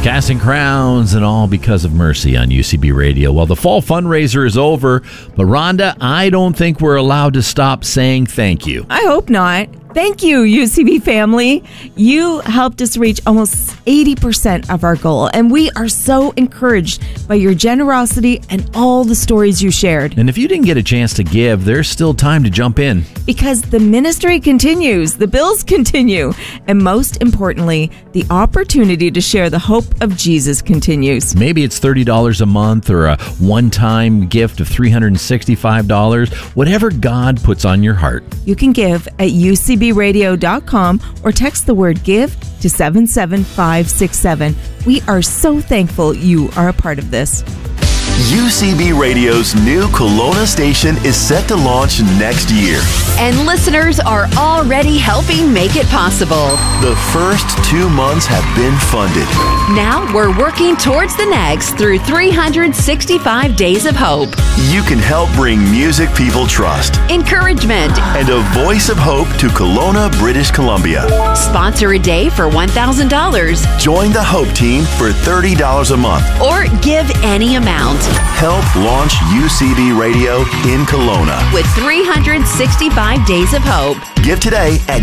Casting crowns and all because of mercy on UCB Radio. Well, the fall fundraiser is over, but Rhonda, I don't think we're allowed to stop saying thank you. I hope not. Thank you, UCB family. You helped us reach almost 80% of our goal, and we are so encouraged by your generosity and all the stories you shared. And if you didn't get a chance to give, there's still time to jump in. Because the ministry continues, the bills continue, and most importantly, the opportunity to share the hope of Jesus continues. Maybe it's $30 a month or a one-time gift of $365, whatever God puts on your heart. You can give at UCBradio.com or text the word GIVE to 77567. We are so thankful you are a part of this. UCB Radio's new Kelowna station is set to launch next year. And listeners are already helping make it possible. The first 2 months have been funded. Now we're working towards the next through 365 Days of Hope. You can help bring music people trust, encouragement, and a voice of hope to Kelowna, British Columbia. Sponsor a day for $1,000. Join the Hope Team for $30 a month. Or give any amount. Help launch UCB Radio in Kelowna with 365 Days of Hope. Give today at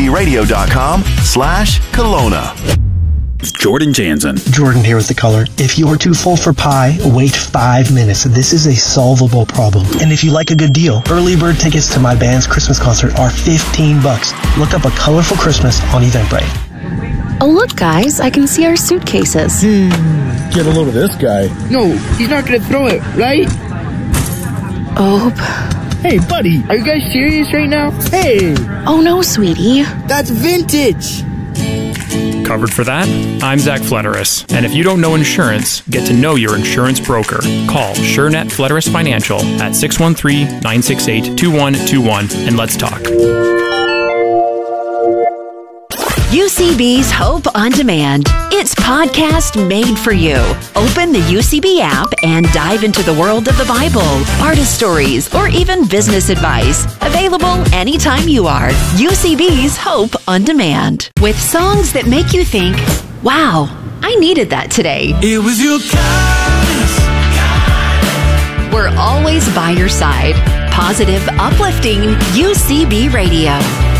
ucbradio.com/Kelowna. Jordan Jansen. Jordan here with the color. If you're too full for pie, wait 5 minutes. This is a solvable problem. And if you like a good deal, early bird tickets to my band's Christmas concert are $15. Look up A Colorful Christmas on Eventbrite. Oh, look, guys, I can see our suitcases. Get a load of this guy. No, he's not gonna throw it, right? Oh. Hey, buddy, are you guys serious right now? Hey! Oh, no, sweetie. That's vintage! Covered for that? I'm Zach Flederis, and if you don't know insurance, get to know your insurance broker. Call SureNet Flederis Financial at 613-968-2121 and let's talk. UCB's Hope on Demand. It's podcast made for you. Open the UCB app and dive into the world of the Bible, artist stories, or even business advice. Available anytime you are. UCB's Hope on Demand. With songs that make you think, wow, I needed that today. It was your kindness. We're always by your side. Positive, uplifting UCB Radio.